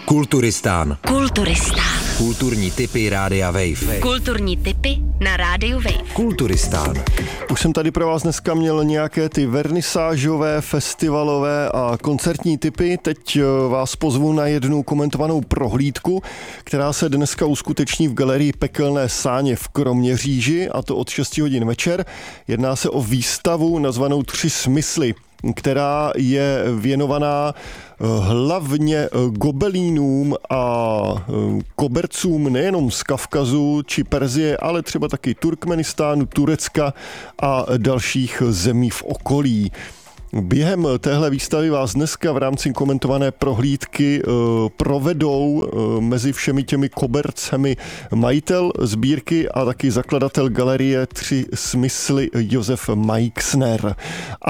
Kulturistán. Kulturistán. Kulturní tipy Rádia Wave. Kulturní tipy na Rádiu Wave. Kulturistán. Už jsem tady pro vás dneska měl nějaké ty vernisážové, festivalové a koncertní tipy. Teď vás pozvu na jednu komentovanou prohlídku, která se dneska uskuteční v galerii Pekelné sáně v Kroměříži, a to od 6 hodin večer. Jedná se o výstavu nazvanou 3 smysly, která je věnovaná hlavně gobelínům a kobercům nejenom z Kavkazu či Perzie, ale třeba taky Turkmenistánu, Turecka a dalších zemí v okolí. Během téhle výstavy vás dneska v rámci komentované prohlídky provedou mezi všemi těmi kobercemi majitel sbírky a taky zakladatel galerie 3 smysly Josef Meixner.